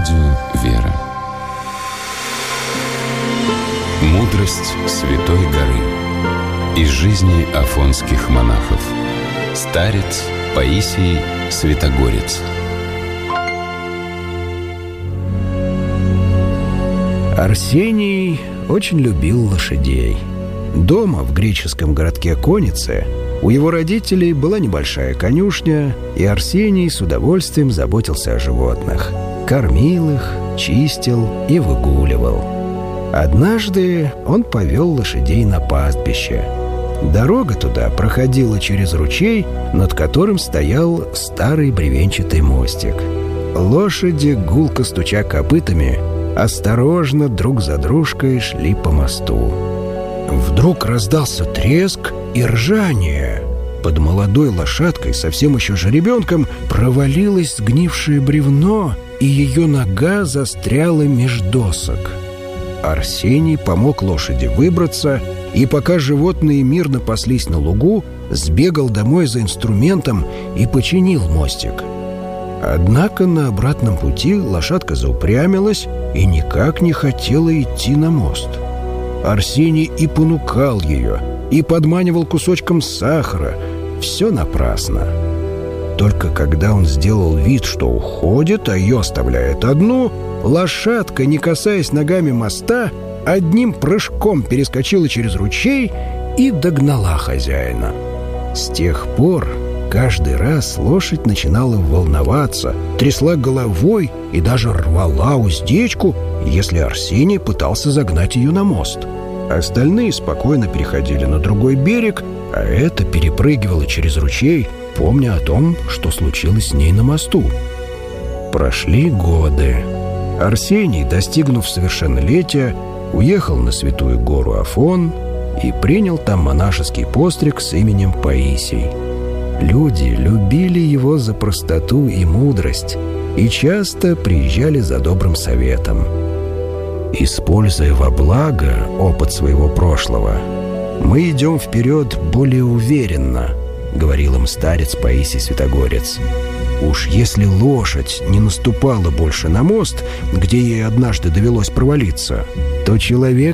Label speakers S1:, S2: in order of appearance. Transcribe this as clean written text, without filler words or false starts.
S1: радио «Вера». Мудрость Святой горы. Из жизни афонских монахов. Старец Паисий Святогорец.
S2: Арсений очень любил лошадей. Дома, в греческом городке Конице, у его родителей была небольшая конюшня, и Арсений с удовольствием заботился о животных. Кормил их, чистил и выгуливал. Однажды он повел лошадей на пастбище. Дорога туда проходила через ручей, над которым стоял старый бревенчатый мостик. Лошади, гулко стуча копытами, осторожно друг за дружкой шли по мосту. Вдруг раздался треск и ржание. Под молодой лошадкой, совсем еще жеребенком, провалилось сгнившее бревно, и ее нога застряла меж досок. Арсений помог лошади выбраться, и пока животные мирно паслись на лугу, сбегал домой за инструментом и починил мостик. Однако на обратном пути лошадка заупрямилась и никак не хотела идти на мост. Арсений и понукал ее, и подманивал кусочком сахара. Все напрасно. Только когда он сделал вид, что уходит, а ее оставляет одну, лошадка, не касаясь ногами моста, одним прыжком перескочила через ручей и догнала хозяина. С тех пор каждый раз лошадь начинала волноваться, трясла головой и даже рвала уздечку, если Арсений пытался загнать ее на мост. Остальные спокойно переходили на другой берег, а эта перепрыгивала через ручей, помня о том, что случилось с ней на мосту. Прошли годы. Арсений, достигнув совершеннолетия, уехал на Святую гору Афон и принял там монашеский постриг с именем Паисий. Люди любили его за простоту и мудрость и часто приезжали за добрым советом. Используя во благо опыт своего прошлого, мы идем вперед более уверенно, говорил им старец Паисий Святогорец. Уж если лошадь не наступала больше на мост, где ей однажды довелось провалиться, то человек